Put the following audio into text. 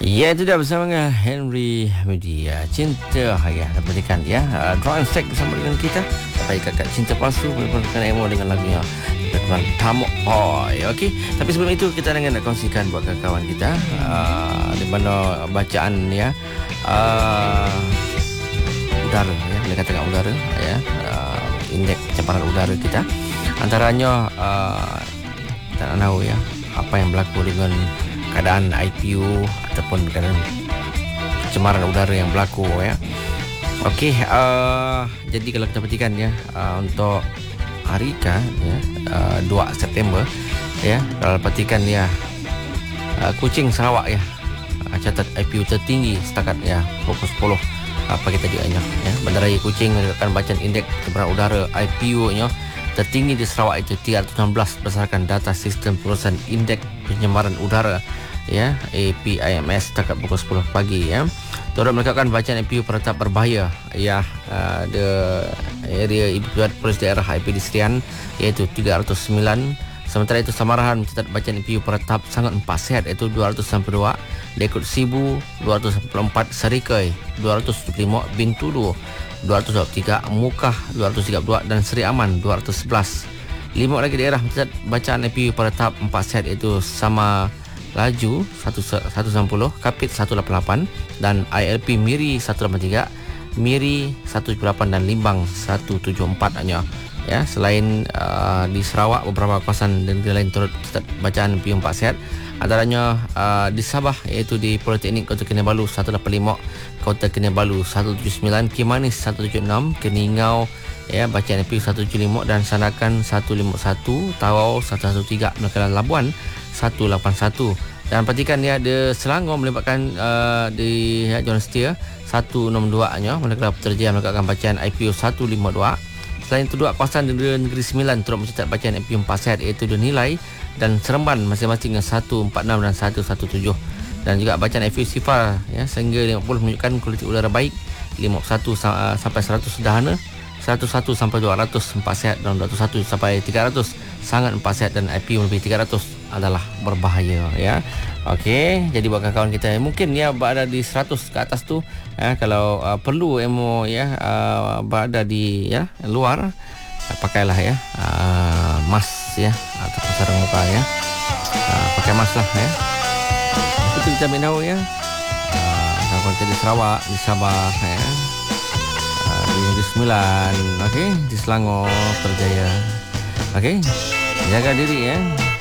Ya, itu dah bersama dengan Henry Media. Cinta ya, dapatkan ya. Drawing Stack bersama dengan kita. Sampai kakak Cinta Palsu berperankan emo dengan lagunya Berkenan Tamok Oi. Okey, tapi sebelum itu kita nak kongsikan buat kawan kita di mana bacaan ya udara ya, boleh katakan udara ya, indeks pencemaran udara kita. Antaranya tak nak tahu ya apa yang berlaku dengan keadaan IPU ataupun keadaan pencemaran udara yang berlaku ya. Okey, jadi kalau kita perhatikan ya, untuk hari kan ya, 2 September ya, kalau perhatikan ya, Kuching Sarawak ya catat IPU tertinggi setakat ya pukul 10 pagi tadi ya. Bandaraya Kuching menunjukkan bacaan indeks pencemaran udara IPU-nya tertinggi di Sarawak itu 316 berdasarkan data sistem pengurusan indeks pencemaran udara ya, APIMS setakat pukul 10 pagi ya. Turut menetapkan bacaan IPU pada tahap berbahaya ya, the area ibu polis daerah IP di Serian iaitu 309. Sementara itu Samarahan mencatat bacaan IPU pada tahap sangat 4 sihat iaitu 292, Lekut Sibu 244, Serikai 275, Bintulu 223, Mukah 232 dan Seri Aman 211. 5 lagi daerah mencatat bacaan IPU pada tahap 4 sihat iaitu Sama Laju 110, Kapit 188 dan ILP Miri 183, Miri 178 dan Limbang 174 hanya ya. Selain di Sarawak, beberapa kawasan dan negeri lain turut mencatat bacaan IPU 4 sihat. Antaranya di Sabah iaitu di Politeknik Kota Kinabalu 185, Kota Kinabalu 179, Kimanis 176, Keningau ya bacaan IPU 175 dan Sandakan 151, Tawau 113, Melakalan Labuan 181. Dan perhatikan ya, ada Selangor melibatkan di John Steer 162 nya, Melakalan Putrajaya melakukan bacaan IPU 152. Selain itu, dua kawasan di Negeri Sembilan turut mencatat bacaan IPU 4 sihat iaitu Denilai dan Seremban masing-masing dengan 146 dan 117. Dan juga bacaan IPU Sifar ya sehingga 50 menunjukkan kualiti udara baik, 51 sampai 100 sederhana, 101 sampai 200 4 sihat dan 201 sampai 300 sangat 4 sihat dan IPU lebih 300 adalah berbahaya ya. Okey, jadi buat kawan-kawan kita mungkin ya berada di 100 ke atas tu kalau perlu emo ya berada di ya luar, pakailah ya mask ya ataupun sarung muka ya. Pakai mask lah ya. Itu kita tahu ya. Kawan-kawan kita di Sarawak, di Sabah ya. Di Negeri Sembilan, okey, di Selangor, Putrajaya. Okey, jaga diri ya.